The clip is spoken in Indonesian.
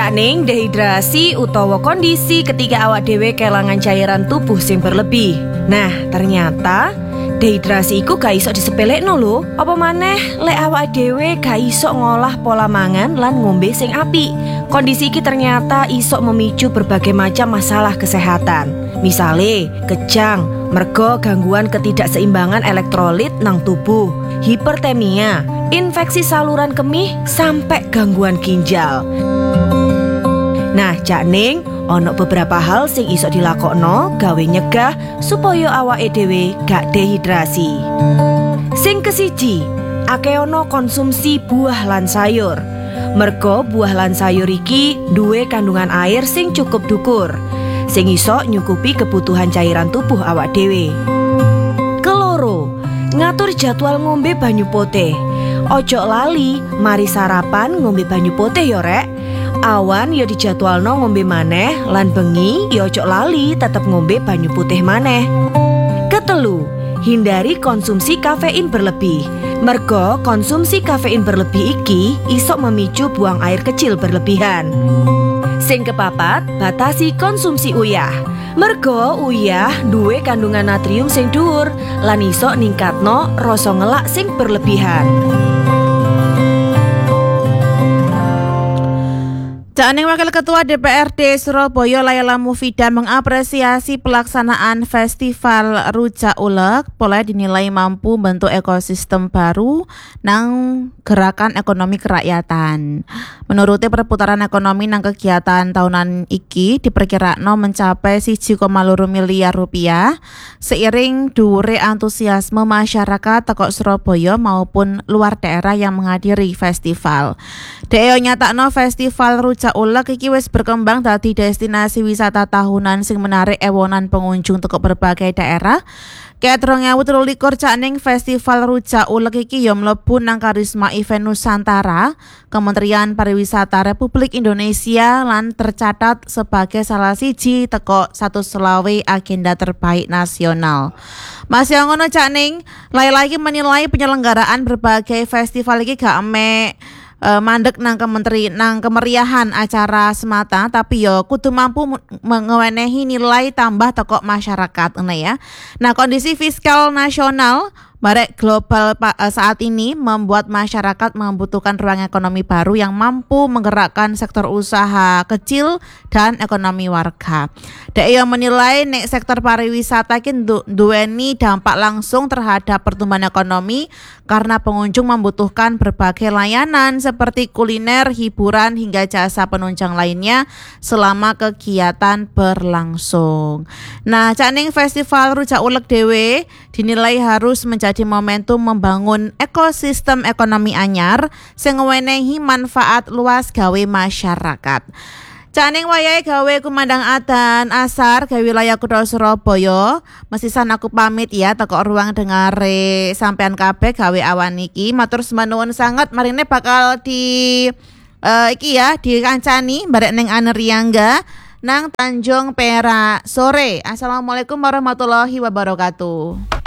Cakning dehidrasi utawa kondisi ketika awak dhewe kelangan cairan tubuh sing berlebih. Nah, ternyata dehidrasi iku gak iso disepelekno lho. Apa maneh lek awak dhewe gak iso ngolah pola mangan lan ngombe sing apik. Kondisi iki ternyata iso memicu berbagai macam masalah kesehatan. Misale, kejang, mergo gangguan ketidakseimbangan elektrolit nang tubuh, hipertemia, infeksi saluran kemih, sampai gangguan ginjal. Nah, Cakning, ono beberapa hal sing iso dilakokno gawe nyegah supaya awake dhewe gak dehidrasi. Sing kesiji, akeh ono konsumsi buah lan sayur. Mergo buah lan sayur iki duwe kandungan air sing cukup dhuwur, sing iso nyukupi kebutuhan cairan tubuh awak dhewe. Keloro, ngatur jadwal ngombe banyu putih. Ojo lali mari sarapan ngombe banyu putih yo rek. Awan ya dijadwalno ngombe maneh, lan bengi ya ojo lali tetep ngombe banyu putih maneh. Ketelu, hindari konsumsi kafein berlebih. Mergo konsumsi kafein berlebih iki iso memicu buang air kecil berlebihan. Sing kepapat, batasi konsumsi uyah. Mergo uyah duwe kandungan natrium sing dhuwur lan iso ningkatno rasa ngelak sing berlebihan. Cakning Wakil Ketua DPRD Surabaya Laila Mufidah mengapresiasi pelaksanaan Festival Rujak Ulek pola dinilai mampu bentuk ekosistem baru nang gerakan ekonomi kerakyatan. Menurutnya perputaran ekonomi nang kegiatan tahunan iki diperkirakno mencapai 1,2 miliar rupiah seiring dhuwure antusiasme masyarakat teko Surabaya maupun luar daerah yang menghadiri festival. Deo nyatakno Festival Rujak Ulek iki wis berkembang dadi destinasi wisata tahunan sing menarik ewonan pengunjung teko berbagai daerah. Ket 2023 Cakning Festival Rujak Ulek iki ya mlebu nang Karisma Event Nusantara Kementerian Pariwisata Republik Indonesia lan tercatat sebagai salah siji teko 120 agenda terbaik nasional. Masih ngono Cakning, lagi menilai penyelenggaraan berbagai festival iki gak mandek nang kemeriahan acara semata, tapi yo kudu mampu mengewenehi nilai tambah toko masyarakat ya. Nah, kondisi fiskal nasional barek global saat ini membuat masyarakat membutuhkan ruang ekonomi baru yang mampu menggerakkan sektor usaha kecil dan ekonomi warga. Dek yang menilai nek sektor pariwisata iki duweni dampak langsung terhadap pertumbuhan ekonomi karena pengunjung membutuhkan berbagai layanan seperti kuliner, hiburan hingga jasa penunjang lainnya selama kegiatan berlangsung. Nah, Cakning Festival Rujak Ulek dhewe dinilai harus menjadi momentum membangun ekosistem ekonomi anyar sing ngewenehi manfaat luas gawe masyarakat. Cakning wayahe gawe kumandang adzan asar gawe wilayah Kutha Surabaya. Mesisan aku pamit ya teko ruang dengare sampean kabeh gawe awan iki. Matur sembah nuwun sanget marine bakal iki ya dikancani barek ning Aneryangga nang Tanjung Perak sore. Assalamualaikum warahmatullahi wabarakatuh.